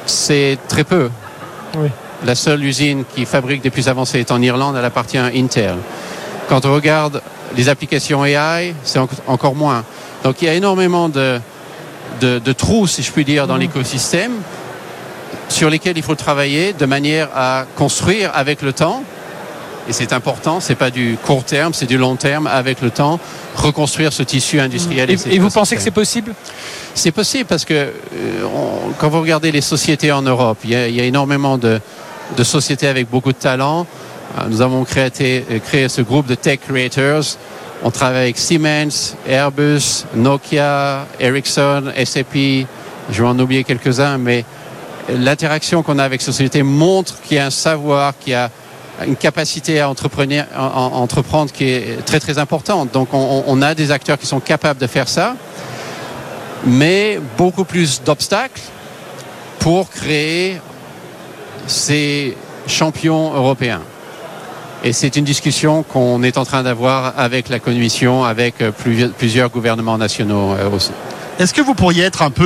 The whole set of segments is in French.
c'est très peu. Oui. La seule usine qui fabrique des puces avancées est en Irlande, elle appartient à Intel. Quand on regarde les applications AI, c'est encore moins. Donc il y a énormément de trous, si je puis dire, dans l'écosystème sur lesquels il faut travailler de manière à construire avec le temps. Et c'est important, c'est pas du court terme, c'est du long terme, avec le temps, reconstruire ce tissu industriel. Et vous pensez que c'est possible ? C'est possible parce que quand vous regardez les sociétés en Europe, il y a énormément de sociétés avec beaucoup de talent. Nous avons créé ce groupe de Tech Creators. On travaille avec Siemens, Airbus, Nokia, Ericsson, SAP. Je vais en oublier quelques-uns, mais l'interaction qu'on a avec ces sociétés montre qu'il y a un savoir, qu'il y a une capacité à entreprendre qui est très très importante. Donc on a des acteurs qui sont capables de faire ça, mais beaucoup plus d'obstacles pour créer ces champions européens. Et c'est une discussion qu'on est en train d'avoir avec la Commission, avec plusieurs gouvernements nationaux aussi. Est-ce que vous pourriez être un peu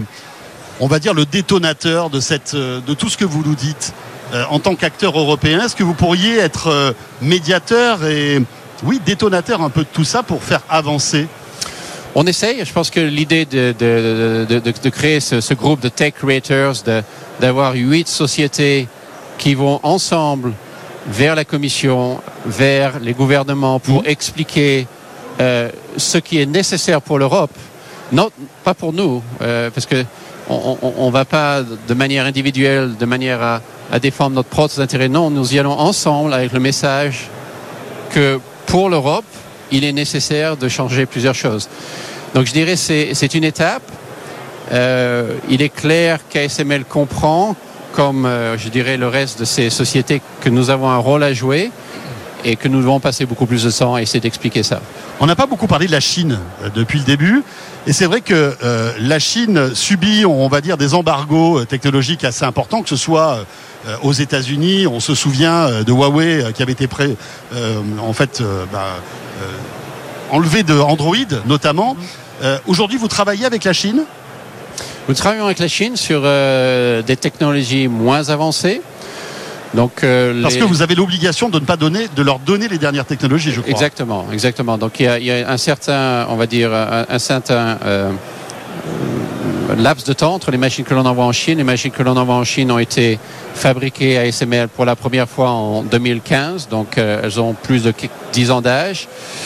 le détonateur de tout ce que vous nous dites en tant qu'acteur européen? Est-ce que vous pourriez être médiateur et détonateur un peu de tout ça pour faire avancer? On essaye. Je pense que l'idée de créer ce groupe de Tech Creators, d'avoir 8 sociétés qui vont ensemble vers la Commission, vers les gouvernements pour expliquer ce qui est nécessaire pour l'Europe. Non, pas pour nous, parce que on va pas de manière individuelle, de manière à défendre notre propre intérêt. Non, nous y allons ensemble avec le message que pour l'Europe, il est nécessaire de changer plusieurs choses. Donc je dirais c'est une étape. Il est clair qu'ASML comprend, comme je dirais le reste de ces sociétés, que nous avons un rôle à jouer et que nous devons passer beaucoup plus de temps à essayer d'expliquer ça. On n'a pas beaucoup parlé de la Chine depuis le début, et c'est vrai que la Chine subit, on va dire, des embargos technologiques assez importants, que ce soit aux États-Unis. On se souvient de Huawei qui avait été enlevé de Android notamment. Aujourd'hui, vous travaillez avec la Chine ? Nous travaillons avec la Chine sur des technologies moins avancées. Donc, parce que vous avez l'obligation de ne pas de leur donner les dernières technologies, je crois. Exactement. Donc il y a un certain, on va dire, un certain laps de temps entre les machines que l'on envoie en Chine. Les machines que l'on envoie en Chine ont été fabriquées à ASML pour la première fois en 2015. Donc elles ont plus de 10 ans d'âge.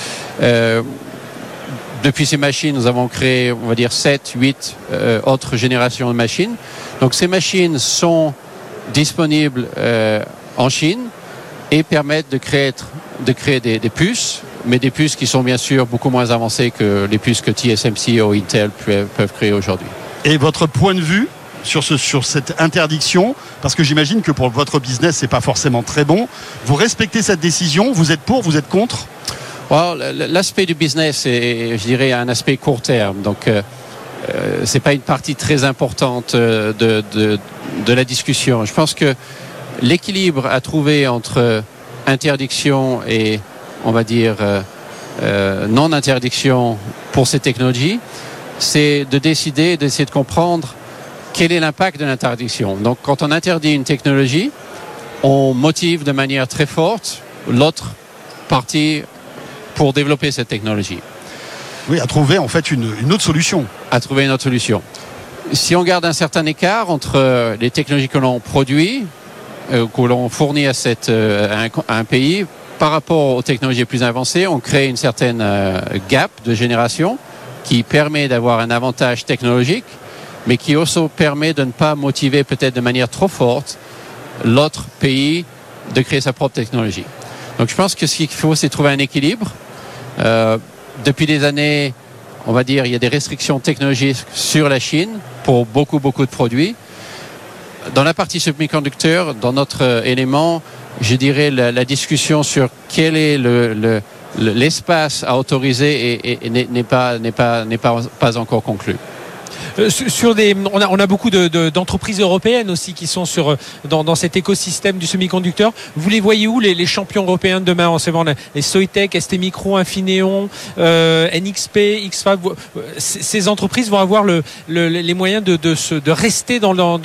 Depuis ces machines, nous avons créé, on va dire, 7, 8 autres générations de machines. Donc ces machines sont disponibles en Chine et permettent de créer des puces, mais des puces qui sont bien sûr beaucoup moins avancées que les puces que TSMC ou Intel peuvent créer aujourd'hui. Et votre point de vue sur cette interdiction, parce que j'imagine que pour votre business, c'est pas forcément très bon. Vous respectez cette décision? Vous êtes pour? Vous êtes contre? L'aspect du business est, je dirais, un aspect court terme. Donc, c'est pas une partie très importante de la discussion. Je pense que l'équilibre à trouver entre interdiction et, on va dire, non-interdiction pour ces technologies, c'est de décider, d'essayer de comprendre quel est l'impact de l'interdiction. Donc, quand on interdit une technologie, on motive de manière très forte l'autre partie pour développer cette technologie. Oui, à trouver en fait une autre solution. À trouver une autre solution. Si on garde un certain écart entre les technologies que l'on produit, que l'on fournit à un pays, par rapport aux technologies plus avancées, on crée une certaine gap de génération qui permet d'avoir un avantage technologique, mais qui aussi permet de ne pas motiver peut-être de manière trop forte l'autre pays de créer sa propre technologie. Donc je pense que ce qu'il faut, c'est trouver un équilibre. Depuis des années, on va dire, il y a des restrictions technologiques sur la Chine pour beaucoup de produits. Dans la partie semi-conducteurs, dans notre élément, je dirais la discussion sur quel est l'espace à autoriser n'est pas encore conclue. On a beaucoup d'entreprises européennes aussi qui sont dans cet écosystème du semi-conducteur. Vous les voyez où, les champions européens de demain? On sait voir les Soitec, ST Micro, Infineon, NXP, XFAB. Ces entreprises vont avoir les moyens de rester dans